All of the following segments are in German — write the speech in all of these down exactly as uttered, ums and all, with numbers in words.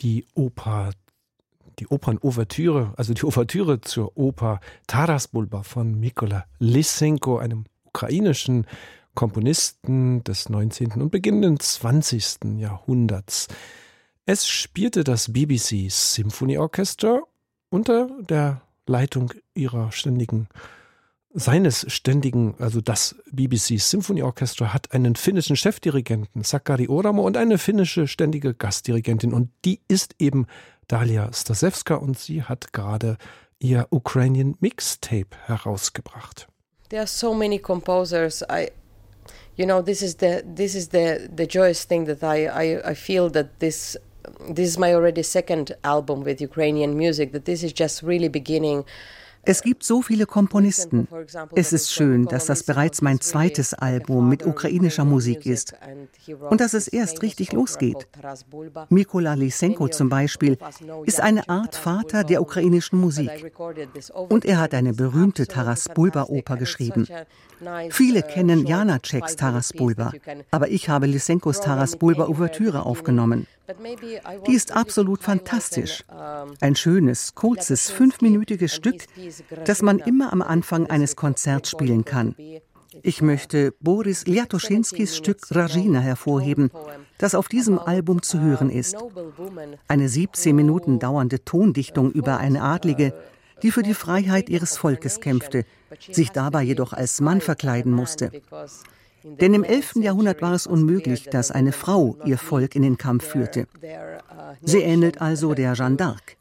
die Oper, die Opernouvertüre, also die Ouvertüre zur Oper Taras Bulba von Mykola Lysenko, einem ukrainischen Komponisten des neunzehnten und beginnenden zwanzigsten Jahrhunderts. Es spielte das B B C Symphony Orchestra unter der Leitung ihrer ständigen Seines ständigen, also das B B C Symphony Orchestra hat einen finnischen Chefdirigenten, Sakari Oramo, und eine finnische ständige Gastdirigentin. Und die ist eben Dalia Stasewska und sie hat gerade ihr Ukrainian Mixtape herausgebracht. There are so many composers. I, you know, this is the this is the the joyous thing that I I, I feel that this this is my already second album with Ukrainian music. That this is just really beginning. Es gibt so viele Komponisten. Es ist schön, dass das bereits mein zweites Album mit ukrainischer Musik ist und dass es erst richtig losgeht. Mykola Lysenko zum Beispiel ist eine Art Vater der ukrainischen Musik und er hat eine berühmte Taras Bulba-Oper geschrieben. Viele kennen Janaceks Taras Bulba, aber ich habe Lysenkos Taras Bulba-Ouvertüre aufgenommen. Die ist absolut fantastisch. Ein schönes, kurzes, fünfminütiges Stück, das man immer am Anfang eines Konzerts spielen kann. Ich möchte Boris Liatoschinskis Stück Rajina hervorheben, das auf diesem Album zu hören ist. Eine siebzehn Minuten dauernde Tondichtung über eine Adlige, die für die Freiheit ihres Volkes kämpfte, sich dabei jedoch als Mann verkleiden musste. Denn im elften Jahrhundert war es unmöglich, dass eine Frau ihr Volk in den Kampf führte. Sie ähnelt also der Jeanne d'Arc.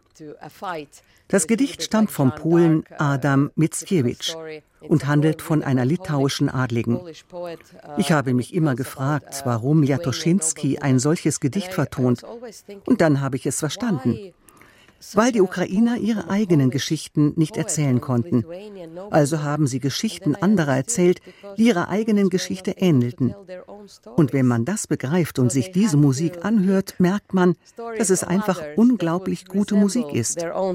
Das Gedicht stammt vom Polen Adam Mickiewicz und handelt von einer litauischen Adligen. Ich habe mich immer gefragt, warum Liatoschinski ein solches Gedicht vertont. Und dann habe ich es verstanden. Weil die Ukrainer ihre eigenen Geschichten nicht erzählen konnten. Also haben sie Geschichten anderer erzählt, die ihrer eigenen Geschichte ähnelten. Und wenn man das begreift und sich diese Musik anhört, merkt man, dass es einfach unglaublich gute Musik ist.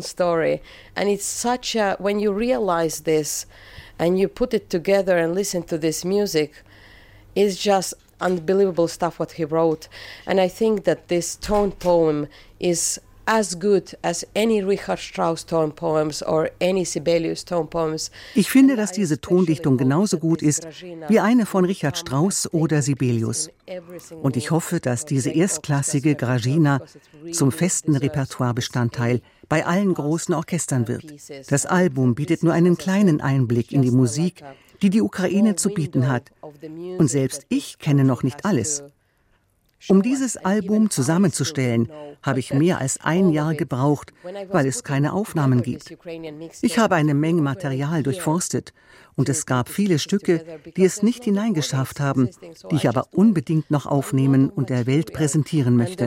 Unbelievable stuff what he wrote, and I think that this tone poem is as good as any Richard Strauss tone poems or any Sibelius tone poems. Ich finde, dass diese Tondichtung genauso gut ist wie eine von Richard Strauss oder Sibelius. Und ich hoffe, dass diese erstklassige Grajina zum festen Repertoirebestandteil bei allen großen Orchestern wird. Das Album bietet nur einen kleinen Einblick in die Musik, die die Ukraine zu bieten hat. Und selbst ich kenne noch nicht alles. Um dieses Album zusammenzustellen, habe ich mehr als ein Jahr gebraucht, weil es keine Aufnahmen gibt. Ich habe eine Menge Material durchforstet und es gab viele Stücke, die es nicht hineingeschafft haben, die ich aber unbedingt noch aufnehmen und der Welt präsentieren möchte.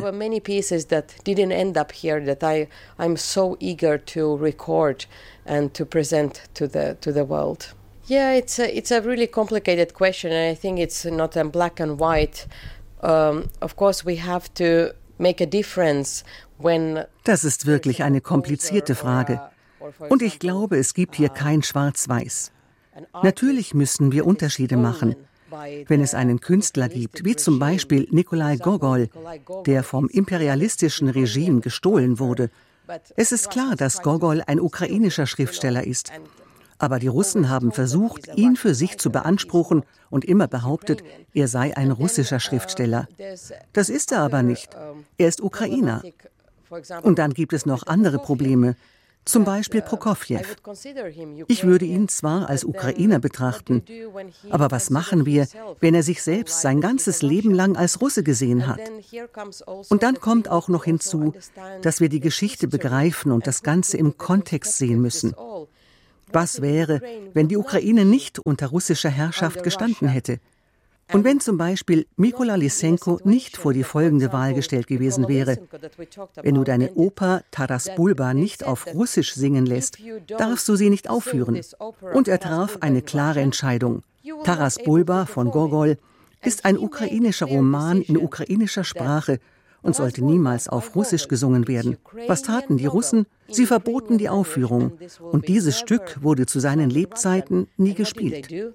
Yeah, it's a, it's a really complicated question, and I think it's not a black and white. Um, of course, we have to make a difference when. Das ist wirklich eine komplizierte Frage. Und ich glaube, es gibt hier kein Schwarz-Weiß. Natürlich müssen wir Unterschiede machen. Wenn es einen Künstler gibt, wie zum Beispiel Nikolai Gogol, der vom imperialistischen Regime gestohlen wurde, es ist klar, dass Gogol ein ukrainischer Schriftsteller ist. Aber die Russen haben versucht, ihn für sich zu beanspruchen und immer behauptet, er sei ein russischer Schriftsteller. Das ist er aber nicht. Er ist Ukrainer. Und dann gibt es noch andere Probleme, zum Beispiel Prokofjew. Ich würde ihn zwar als Ukrainer betrachten, aber was machen wir, wenn er sich selbst sein ganzes Leben lang als Russe gesehen hat? Und dann kommt auch noch hinzu, dass wir die Geschichte begreifen und das Ganze im Kontext sehen müssen. Was wäre, wenn die Ukraine nicht unter russischer Herrschaft gestanden hätte? Und wenn zum Beispiel Mykola Lysenko nicht vor die folgende Wahl gestellt gewesen wäre: Wenn du deine Oper Taras Bulba nicht auf Russisch singen lässt, darfst du sie nicht aufführen. Und er traf eine klare Entscheidung. Taras Bulba von Gogol ist ein ukrainischer Roman in ukrainischer Sprache und sollte niemals auf Russisch gesungen werden. Was taten die Russen? Sie verboten die Aufführung. Und dieses Stück wurde zu seinen Lebzeiten nie gespielt. Ja,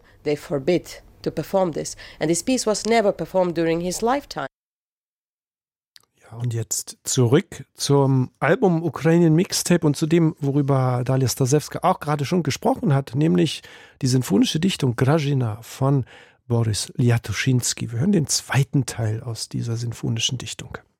Und jetzt zurück zum Album Ukrainian Mixtape und zu dem, worüber Dalia Stasewska auch gerade schon gesprochen hat, nämlich die sinfonische Dichtung Grażyna von Boris Liatuszynski. Wir hören den zweiten Teil aus dieser sinfonischen Dichtung.